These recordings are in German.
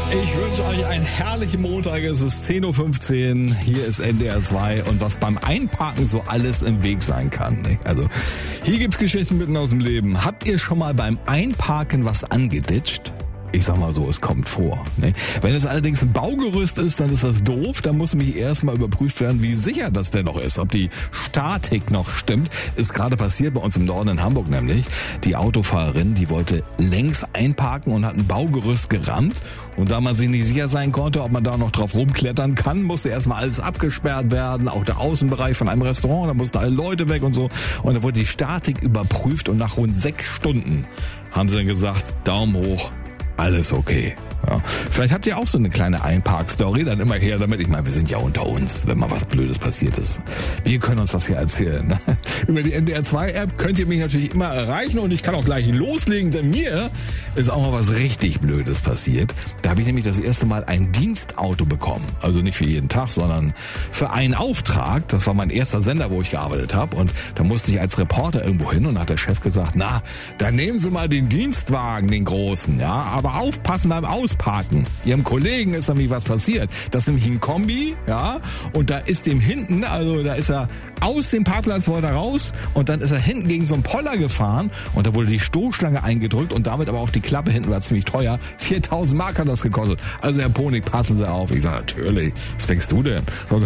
Ich wünsche euch einen herrlichen Montag. Es ist 10.15 Uhr. Hier ist NDR 2 und was beim Einparken so alles im Weg sein kann. Ne? Also hier gibt's Geschichten mitten aus dem Leben. Habt ihr schon mal beim Einparken was angeditscht? Ich sag mal so, es kommt vor. Ne? Wenn es allerdings ein Baugerüst ist, dann ist das doof. Da muss nämlich erstmal überprüft werden, wie sicher das denn noch ist. Ob die Statik noch stimmt. Ist gerade passiert bei uns im Norden in Hamburg nämlich. Die Autofahrerin, die wollte längs einparken und hat ein Baugerüst gerammt. Und da man sich nicht sicher sein konnte, ob man da noch drauf rumklettern kann, musste erstmal alles abgesperrt werden. Auch der Außenbereich von einem Restaurant, da mussten alle Leute weg und so. Und da wurde die Statik überprüft und nach rund 6 Stunden haben sie dann gesagt, Daumen hoch. Alles okay. Ja. Vielleicht habt ihr auch so eine kleine Einpark-Story, dann immer her damit. Ich meine, wir sind ja unter uns, wenn mal was Blödes passiert ist. Wir können uns das hier erzählen. Ne? Über die NDR 2-App könnt ihr mich natürlich immer erreichen und ich kann auch gleich loslegen, denn mir ist auch mal was richtig Blödes passiert. Da habe ich nämlich das erste Mal ein Dienstauto bekommen. Also nicht für jeden Tag, sondern für einen Auftrag. Das war mein erster Sender, wo ich gearbeitet habe. Und da musste ich als Reporter irgendwo hin und da hat der Chef gesagt, na, dann nehmen Sie mal den Dienstwagen, den großen, ja, aber aufpassen beim Ausparken. Ihrem Kollegen ist nämlich was passiert. Das ist nämlich ein Kombi, ja, und da ist dem hinten, also da ist er aus dem Parkplatz, wollte er raus und dann ist er hinten gegen so einen Poller gefahren und da wurde die Stoßstange eingedrückt und damit aber auch die Klappe hinten war ziemlich teuer. 4.000 Mark hat das gekostet. Also Herr Ponig, passen Sie auf. Ich sage, natürlich, was denkst du denn? Also,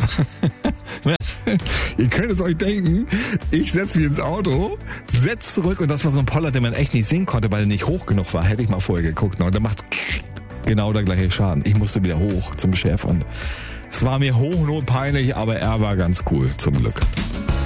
ihr könnt es euch denken, ich setze mich ins Auto, setze zurück und das war so ein Poller, den man echt nicht sehen konnte, weil er nicht hoch genug war. Hätte ich mal vorher geguckt. Und dann macht's genau der gleiche Schaden. Ich musste wieder hoch zum Chef und es war mir hochnotpeinlich, aber er war ganz cool, zum Glück.